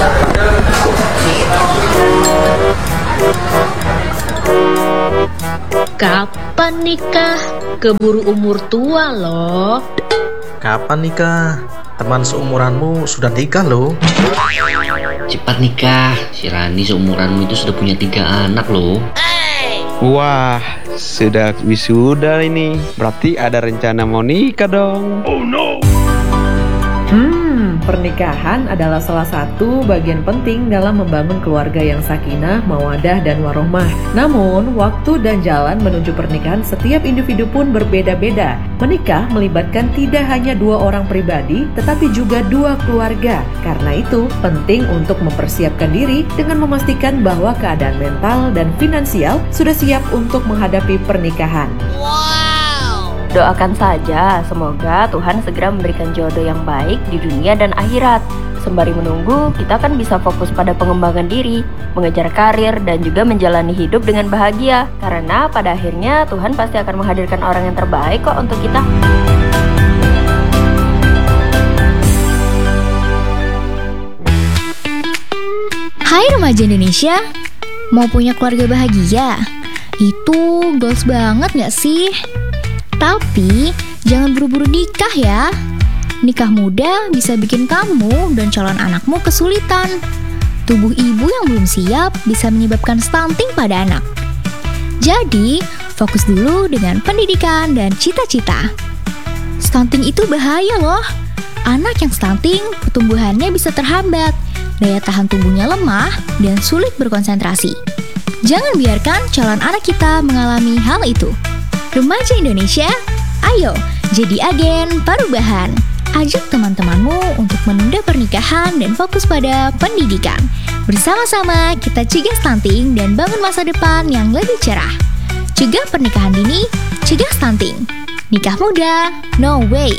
Kapan nikah? Keburu umur tua loh. Kapan nikah? Teman seumuranmu sudah nikah loh. Cepat nikah, si Rani seumuranmu itu sudah punya 3 anak loh. Wah, sudah wisuda ini. Berarti ada rencana mau nikah dong. Oh no. Pernikahan adalah salah satu bagian penting dalam membangun keluarga yang sakinah, mawadah, dan warohmah. Namun, waktu dan jalan menuju pernikahan setiap individu pun berbeda-beda. Menikah melibatkan tidak hanya 2 orang pribadi, tetapi juga 2 keluarga. Karena itu, penting untuk mempersiapkan diri dengan memastikan bahwa keadaan mental dan finansial sudah siap untuk menghadapi pernikahan. Doakan saja, semoga Tuhan segera memberikan jodoh yang baik di dunia dan akhirat. Sembari menunggu, kita kan bisa fokus pada pengembangan diri, mengejar karir, dan juga menjalani hidup dengan bahagia. Karena pada akhirnya Tuhan pasti akan menghadirkan orang yang terbaik kok untuk kita. Hai remaja Indonesia, mau punya keluarga bahagia? Itu goals banget gak sih? Tapi jangan buru-buru nikah ya. Nikah muda bisa bikin kamu dan calon anakmu kesulitan. Tubuh ibu yang belum siap bisa menyebabkan stunting pada anak. Jadi, fokus dulu dengan pendidikan dan cita-cita. Stunting itu bahaya loh. Anak yang stunting, pertumbuhannya bisa terhambat, daya tahan tubuhnya lemah, dan sulit berkonsentrasi. Jangan biarkan calon anak kita mengalami hal itu. Remaja Indonesia, ayo jadi agen perubahan. Ajak teman-temanmu untuk menunda pernikahan dan fokus pada pendidikan. Bersama-sama kita cegah stunting dan bangun masa depan yang lebih cerah. Cegah pernikahan dini, cegah stunting. Nikah muda, no way.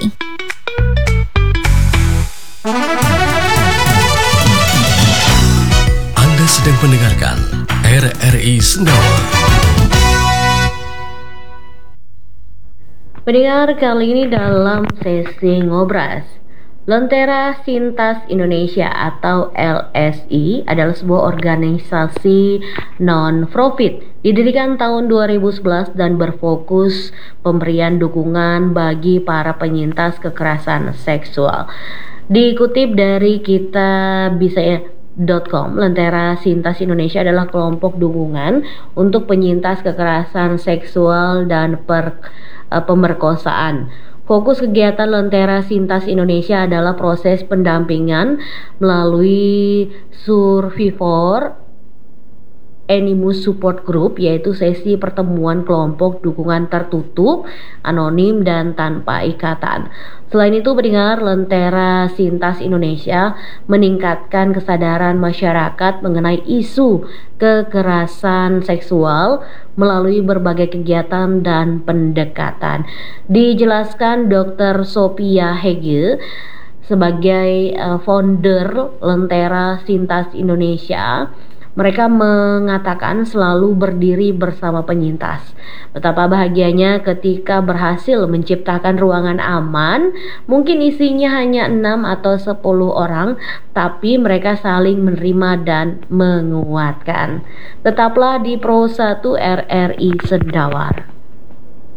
Anda sedang mendengarkan RRI Sendawa. Pendengar, kali ini dalam sesi ngobras, Lentera Sintas Indonesia atau LSI adalah sebuah organisasi non-profit didirikan tahun 2011 dan berfokus pemberian dukungan bagi para penyintas kekerasan seksual. Dikutip dari kitabisa.com, Lentera Sintas Indonesia adalah kelompok dukungan untuk penyintas kekerasan seksual dan pemerkosaan. Fokus kegiatan Lentera Sintas Indonesia adalah proses pendampingan melalui Survivor Animus Support Group, yaitu sesi pertemuan kelompok dukungan tertutup, anonim, dan tanpa ikatan. Selain itu, pendengar, Lentera Sintas Indonesia meningkatkan kesadaran masyarakat mengenai isu kekerasan seksual melalui berbagai kegiatan dan pendekatan. Dijelaskan Dr. Sophia Hege sebagai founder Lentera Sintas Indonesia. Mereka mengatakan selalu berdiri bersama penyintas. Betapa bahagianya ketika berhasil menciptakan ruangan aman. Mungkin isinya hanya 6 atau 10 orang, tapi mereka saling menerima dan menguatkan. Tetaplah di Pro 1 RRI Sendawar.